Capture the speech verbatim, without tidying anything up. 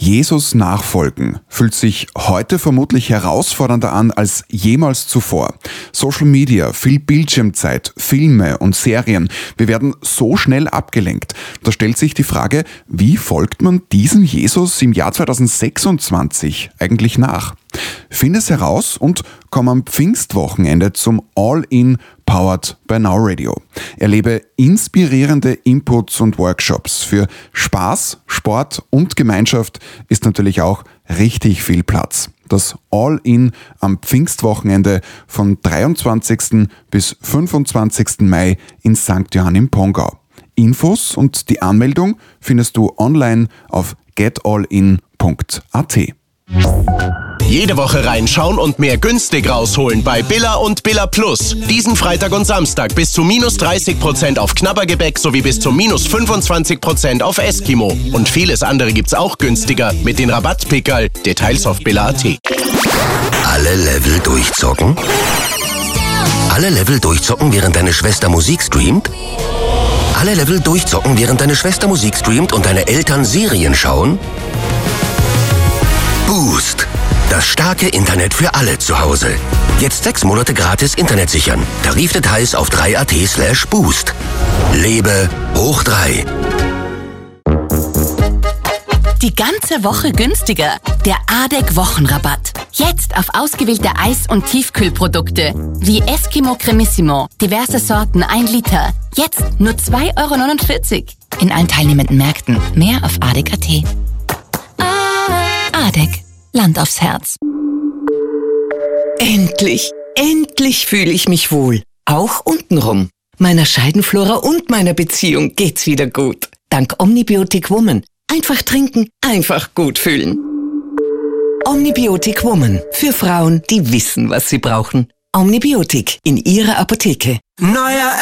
Jesus nachfolgen fühlt sich heute vermutlich herausfordernder an als jemals zuvor. Social Media, viel Bildschirmzeit, Filme und Serien. Wir werden so schnell abgelenkt. Da stellt sich die Frage, wie folgt man diesem Jesus im Jahr zweitausendsechsundzwanzig eigentlich nach? Finde es heraus und komm am Pfingstwochenende zum All-In Powered by Now Radio. Erlebe inspirierende Inputs und Workshops. Für Spaß, Sport und Gemeinschaft ist natürlich auch richtig viel Platz. Das All-In am Pfingstwochenende von dreiundzwanzigsten bis fünfundzwanzigsten Mai in Sankt Johann im Pongau. Infos und die Anmeldung findest du online auf get all in punkt a t. Jede Woche reinschauen und mehr günstig rausholen bei Billa und Billa Plus. Diesen Freitag und Samstag bis zu minus dreißig Prozent auf Knabbergebäck sowie bis zu minus fünfundzwanzig Prozent auf Eskimo. Und vieles andere gibt's auch günstiger mit den Rabattpickerl. Details auf billa punkt a t. Alle Level durchzocken? Alle Level durchzocken, während deine Schwester Musik streamt? Alle Level durchzocken, während deine Schwester Musik streamt und deine Eltern Serien schauen? Boost. Das starke Internet für alle zu Hause. Jetzt sechs Monate gratis Internet sichern. Tarifdetails auf drei punkt a t slash boost. Lebe hoch drei. Die ganze Woche günstiger. Der A D E C-Wochenrabatt. Jetzt auf ausgewählte Eis- und Tiefkühlprodukte. Wie Eskimo Cremissimo. Diverse Sorten, ein Liter. Jetzt nur zwei Euro neunundvierzig. In allen teilnehmenden Märkten. Mehr auf A D E C punkt a t. A D E C. Land aufs Herz. Endlich, endlich fühle ich mich wohl. Auch untenrum. Meiner Scheidenflora und meiner Beziehung geht's wieder gut. Dank Omnibiotic Woman. Einfach trinken, einfach gut fühlen. Omnibiotic Woman. Für Frauen, die wissen, was sie brauchen. Omnibiotic in ihrer Apotheke. Neuer